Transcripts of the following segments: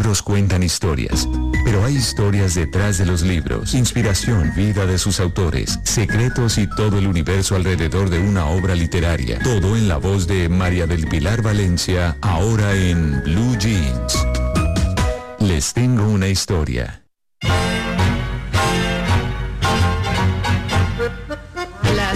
libros cuentan historias, pero hay historias detrás de los libros, inspiración, vida de sus autores, secretos y todo el universo alrededor de una obra literaria. Todo en la voz de María del Pilar Valencia, ahora en Blue Jeans. Les tengo una historia. A las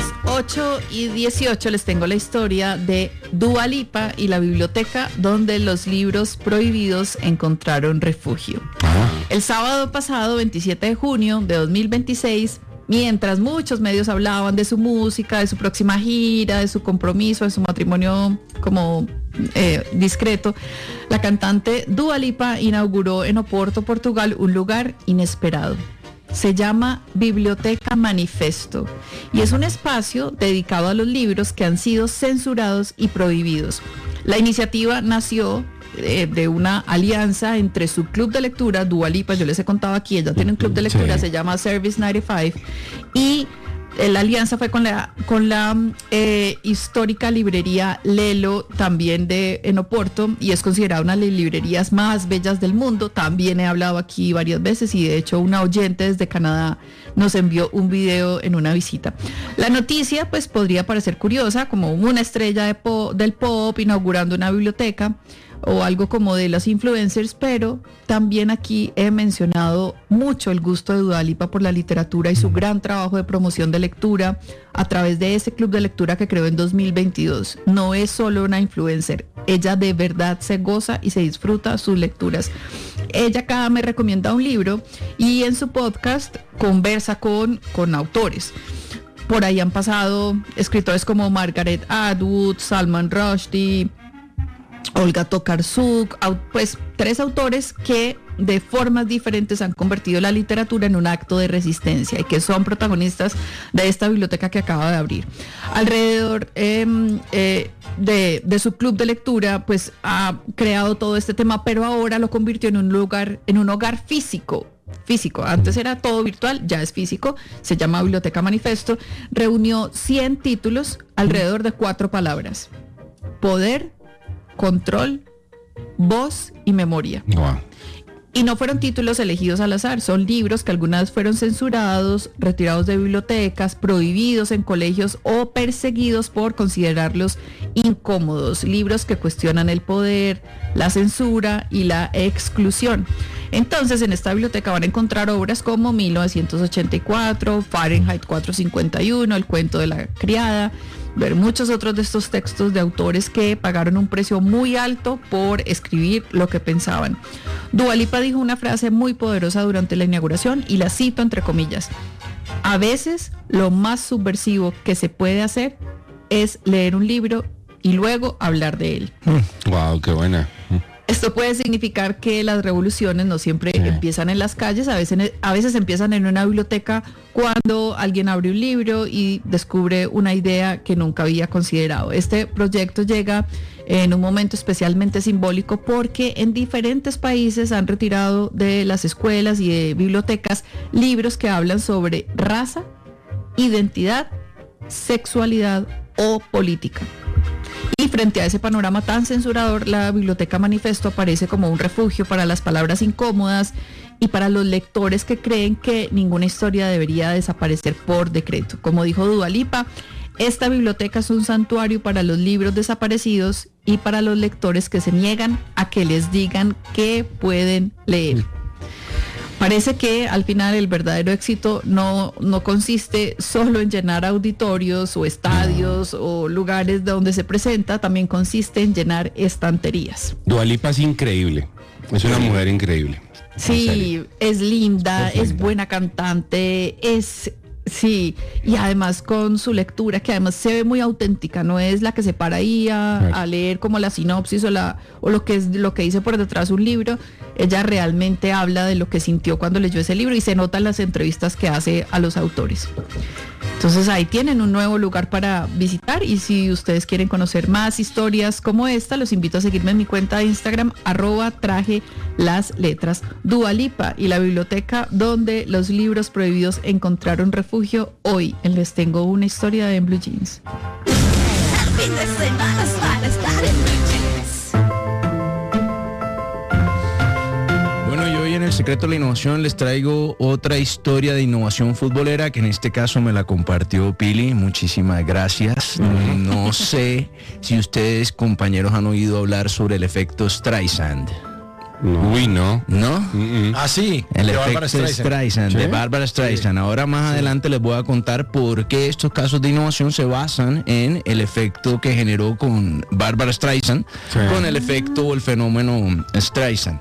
8:18 les tengo la historia de Dua Lipa y la biblioteca donde los libros prohibidos encontraron refugio. El sábado pasado, 27 de junio de 2026, mientras muchos medios hablaban de su música, de su próxima gira, de su compromiso, de su matrimonio como discreto, la cantante Dua Lipa inauguró en Oporto, Portugal, un lugar inesperado. Se llama Biblioteca Manifesto y es un espacio dedicado a los libros que han sido censurados y prohibidos. La iniciativa nació de una alianza entre su club de lectura, Dua Lipa, yo les he contado aquí, ella tiene un club de lectura, se llama Service 95, y la alianza fue con la histórica librería Lelo, también en Oporto, y es considerada una de las librerías más bellas del mundo. También he hablado aquí varias veces y de hecho una oyente desde Canadá nos envió un video en una visita. La noticia pues podría parecer curiosa, como una estrella del pop inaugurando una biblioteca o algo como de los influencers, pero también aquí he mencionado mucho el gusto de Dua Lipa por la literatura y su gran trabajo de promoción de lectura a través de ese club de lectura que creó en 2022. No es solo una influencer, ella de verdad se goza y se disfruta sus lecturas. Ella cada mes recomienda un libro y en su podcast conversa con autores. Por ahí han pasado escritores como Margaret Atwood, Salman Rushdie, Olga Tokarczuk, pues 3 autores que de formas diferentes han convertido la literatura en un acto de resistencia y que son protagonistas de esta biblioteca que acaba de abrir. Alrededor de su club de lectura, pues ha creado todo este tema, pero ahora lo convirtió en un hogar físico. Antes era todo virtual, ya es físico, se llama Biblioteca Manifesto. Reunió 100 títulos alrededor de 4 palabras: poder, control, voz y memoria. Wow. Y no fueron títulos elegidos al azar, son libros que algunas vez fueron censurados, retirados de bibliotecas, prohibidos en colegios o perseguidos por considerarlos incómodos. Libros que cuestionan el poder, la censura y la exclusión. Entonces, en esta biblioteca van a encontrar obras como 1984, Fahrenheit 451, El cuento de la criada, ver muchos otros de estos textos de autores que pagaron un precio muy alto por escribir lo que pensaban. Dua Lipa dijo una frase muy poderosa durante la inauguración y la cito entre comillas: a veces lo más subversivo que se puede hacer es leer un libro y luego hablar de él. Wow, qué buena. Esto puede significar que las revoluciones no siempre empiezan en las calles, a veces empiezan en una biblioteca cuando alguien abre un libro y descubre una idea que nunca había considerado. Este proyecto llega en un momento especialmente simbólico porque en diferentes países han retirado de las escuelas y de bibliotecas libros que hablan sobre raza, identidad, sexualidad o política. Y frente a ese panorama tan censurador, la Biblioteca Manifesto aparece como un refugio para las palabras incómodas y para los lectores que creen que ninguna historia debería desaparecer por decreto. Como dijo Dua Lipa, esta biblioteca es un santuario para los libros desaparecidos y para los lectores que se niegan a que les digan qué pueden leer. Parece que al final el verdadero éxito no consiste solo en llenar auditorios o estadios o lugares donde se presenta, también consiste en llenar estanterías. Dua Lipa es increíble, es una mujer increíble. Sí, es linda, es buena cantante, sí, y además con su lectura, que además se ve muy auténtica, no es la que se para ahí a leer como la sinopsis o lo que dice por detrás un libro. Ella realmente habla de lo que sintió cuando leyó ese libro y se notan las entrevistas que hace a los autores. Entonces ahí tienen un nuevo lugar para visitar y si ustedes quieren conocer más historias como esta, los invito a seguirme en mi cuenta de Instagram, @trajelasletras. Dua Lipa y la biblioteca donde los libros prohibidos encontraron refugio. Hoy les tengo una historia de Blue Jeans. El fin de semana es para estar en Blue Jeans. secreto de la innovación les traigo otra historia de innovación futbolera que en este caso me la compartió Pili. Muchísimas gracias. No sé si ustedes, compañeros, han oído hablar sobre el efecto Streisand. No. Uy, no. ¿No? Ah, sí. El de efecto Barbra Streisand. Streisand, de Barbra Streisand. Ahora más adelante les voy a contar por qué estos casos de innovación se basan en el efecto que generó con Barbra Streisand, con el efecto o el fenómeno Streisand.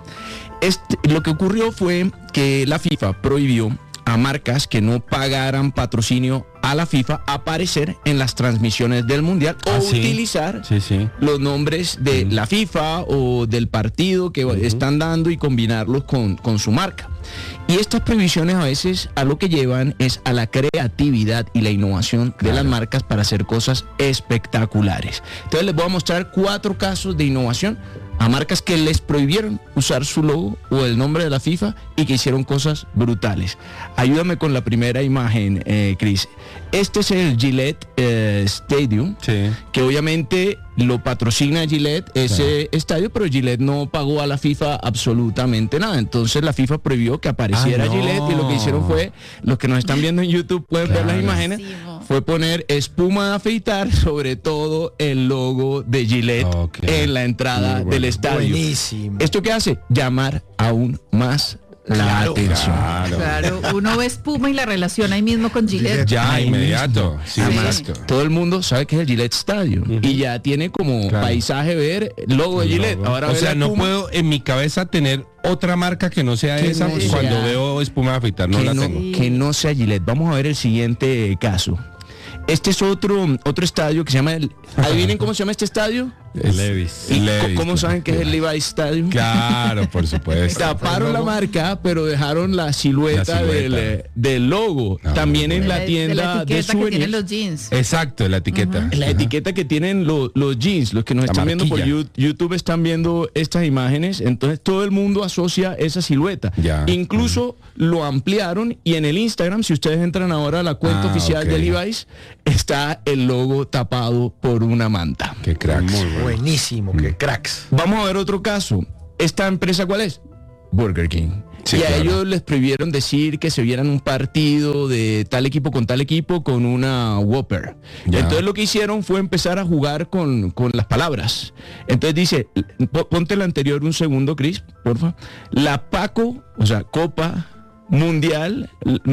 Lo que ocurrió fue que la FIFA prohibió a marcas que no pagaran patrocinio a la FIFA aparecer en las transmisiones del Mundial o utilizar los nombres de la FIFA o del partido que están dando y combinarlos con su marca. Y estas prohibiciones a veces a lo que llevan es a la creatividad y la innovación de las marcas para hacer cosas espectaculares. Entonces les voy a mostrar 4 casos de innovación a marcas que les prohibieron usar su logo o el nombre de la FIFA y que hicieron cosas brutales. Ayúdame con la primera imagen, Chris. Este es el Gillette Stadium, que obviamente lo patrocina Gillette, ese estadio, pero Gillette no pagó a la FIFA absolutamente nada. Entonces la FIFA prohibió que apareciera Gillette y lo que hicieron fue, los que nos están viendo en YouTube pueden ver las imágenes, fue poner espuma de afeitar sobre todo el logo de Gillette en la entrada del estadio. Buenísimo. ¿Esto qué hace? Llamar aún más la atención. Claro, uno ve espuma y la relaciona ahí mismo con Gillette. Ya, inmediato. Sí, además, todo el mundo sabe que es el Gillette Stadium y ya tiene como paisaje ver el logo de Gillette. Ahora o sea, no puedo en mi cabeza tener otra marca que no sea esa cuando veo espuma de afeitar. No la tengo. Que no sea Gillette. Vamos a ver el siguiente caso. Este es otro estadio que se llama ¿adivinen cómo se llama este estadio? Levi's. ¿Y cómo saben que es el Levi's Stadium? Claro, por supuesto. Taparon la marca, pero dejaron la silueta del logo. También en la tienda de souvenirs. Que tienen los jeans. Exacto, la etiqueta. La etiqueta que tienen los jeans. Los que nos están viendo por YouTube están viendo estas imágenes. Entonces todo el mundo asocia esa silueta. Incluso lo ampliaron y en el Instagram, si ustedes entran ahora a la cuenta oficial de Levi's, está el logo tapado por una manta. Qué cracks. Muy bueno. Buenísimo, qué cracks. Vamos a ver otro caso. ¿Esta empresa cuál es? Burger King. Y a ellos les prohibieron decir que se vieran un partido de tal equipo con tal equipo con una Whopper. Entonces lo que hicieron fue empezar a jugar con las palabras. Entonces dice, ponte la anterior un segundo, Chris, porfa. La Paco, o sea, Copa Mundial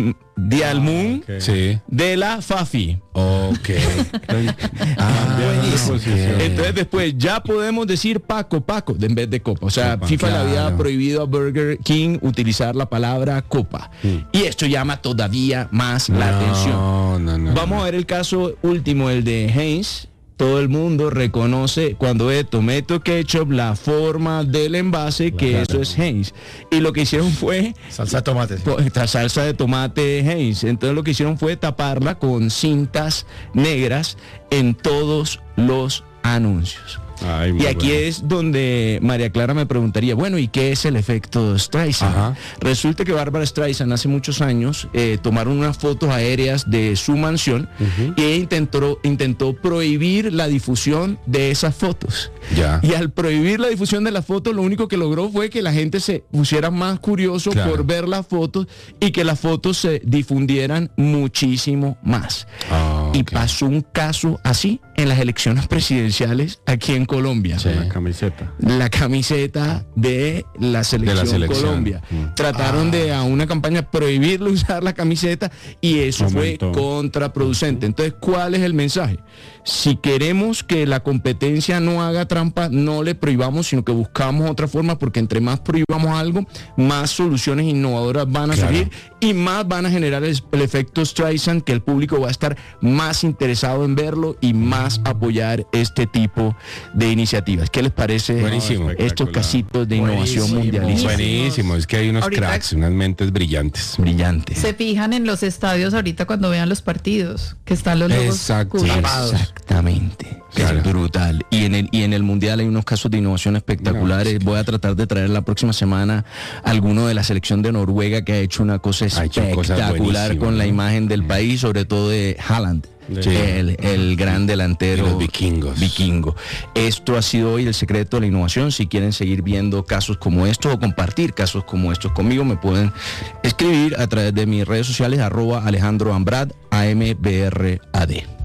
de Almun de la Fafi. Buenísimo. Entonces después ya podemos decir Paco en vez de Copa. O sea, FIFA le había prohibido a Burger King utilizar la palabra Copa. Y esto llama todavía más la atención. Vamos a ver el caso último, el de Heinz. Todo el mundo reconoce cuando ve tomato ketchup la forma del envase, que eso es Heinz. Y lo que hicieron fue salsa de tomate. Esta salsa de tomate Heinz. Entonces lo que hicieron fue taparla con cintas negras en todos los anuncios. Y aquí es donde María Clara me preguntaría, bueno, ¿y qué es el efecto Streisand? Resulta que Barbra Streisand hace muchos años tomaron unas fotos aéreas de su mansión y ella intentó prohibir la difusión de esas fotos. Y al prohibir la difusión de las fotos, lo único que logró fue que la gente se pusiera más curioso por ver las fotos y que las fotos se difundieran muchísimo más. Y pasó un caso así en las elecciones presidenciales aquí en Colombia. La camiseta de la selección Colombia. Trataron de a una campaña prohibirle usar la camiseta y eso fue contraproducente. Entonces, ¿cuál es el mensaje? Si queremos que la competencia no haga trampa, no le prohibamos, sino que buscamos otra forma, porque entre más prohibamos algo, más soluciones innovadoras van a salir y más van a generar el efecto Streisand, que el público va a estar más interesado en verlo y más apoyar este tipo de iniciativas. ¿Qué les parece estos casitos de innovación mundialista? Buenísimo, es que hay unos cracks, unas mentes brillantes. Se fijan en los estadios ahorita cuando vean los partidos, que están los logos Exactamente. Es brutal. Y en el Mundial hay unos casos de innovación espectaculares. Voy a tratar de traer la próxima semana alguno de la selección de Noruega que ha hecho una cosa espectacular con la imagen del país, sobre todo de Haaland. Sí. El gran delantero los vikingo. Esto ha sido hoy el secreto de la innovación. Si quieren seguir viendo casos como estos o compartir casos como estos conmigo, me pueden escribir a través de mis redes sociales @AlejandroAmbrad, AMBRAD.